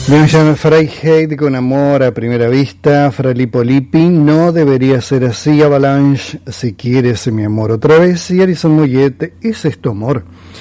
Me llamo Freiheit con amor a primera vista. Fra Lippo Lippi, no debería ser así. Avalanche, si quieres mi amor otra vez. Y Alison Moyet, ¿es esto amor?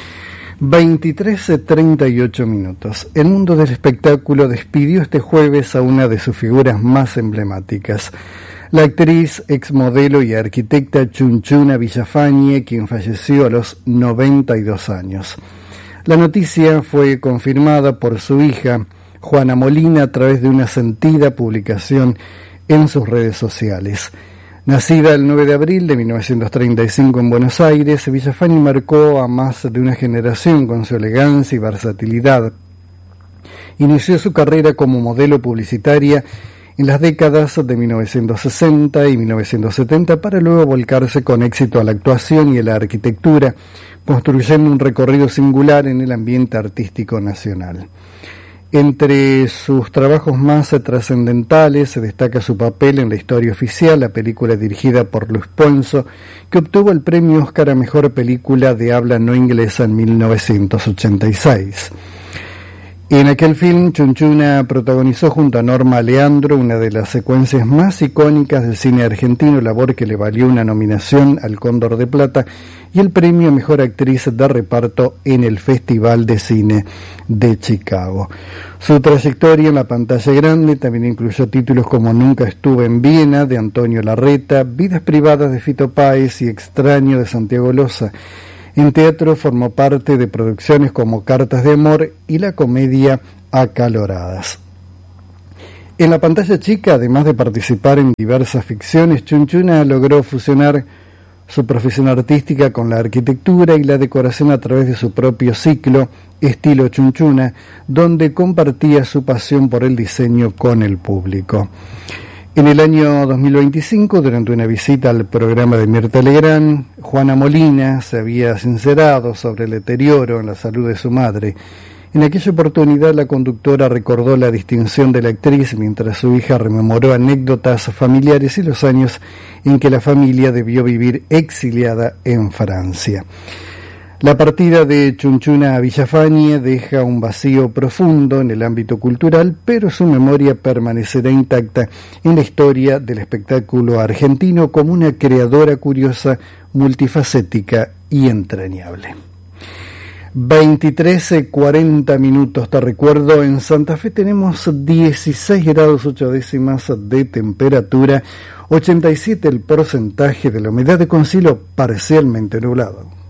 23:38 minutos. El mundo del espectáculo despidió este jueves a una de sus figuras más emblemáticas. La actriz, exmodelo y arquitecta Chunchuna Villafañe, quien falleció a los 92 años. La noticia fue confirmada por su hija, Juana Molina, a través de una sentida publicación en sus redes sociales. Nacida el 9 de abril de 1935 en Buenos Aires, Villafañe marcó a más de una generación con su elegancia y versatilidad. Inició su carrera como modelo publicitaria en las décadas de 1960 y 1970 para luego volcarse con éxito a la actuación y a la arquitectura, construyendo un recorrido singular en el ambiente artístico nacional. Entre sus trabajos más trascendentales se destaca su papel en La historia oficial, la película dirigida por Luis Ponzo, que obtuvo el premio Oscar a Mejor Película de Habla No Inglesa en 1986. En aquel film, Chunchuna protagonizó junto a Norma Leandro una de las secuencias más icónicas del cine argentino, labor que le valió una nominación al Cóndor de Plata y el premio a Mejor Actriz de Reparto en el Festival de Cine de Chicago. Su trayectoria en la pantalla grande también incluyó títulos como Nunca estuve en Viena, de Antonio Larreta, Vidas privadas de Fito Páez y Extraño, de Santiago Loza. En teatro formó parte de producciones como Cartas de Amor y la comedia Acaloradas. En la pantalla chica, además de participar en diversas ficciones, Chunchuna logró fusionar su profesión artística con la arquitectura y la decoración a través de su propio ciclo, Estilo Chunchuna, donde compartía su pasión por el diseño con el público. En el año 2025, durante una visita al programa de Mirta Legrand, Juana Molina se había sincerado sobre el deterioro en la salud de su madre. En aquella oportunidad, la conductora recordó la distinción de la actriz mientras su hija rememoró anécdotas familiares y los años en que la familia debió vivir exiliada en Francia. La partida de Chunchuna Villafañe deja un vacío profundo en el ámbito cultural, pero su memoria permanecerá intacta en la historia del espectáculo argentino como una creadora curiosa, multifacética y entrañable. 23:40 minutos. Te recuerdo, en Santa Fe tenemos 16 grados 8 décimas de temperatura, 87 el porcentaje de la humedad, de con cielo parcialmente nublado.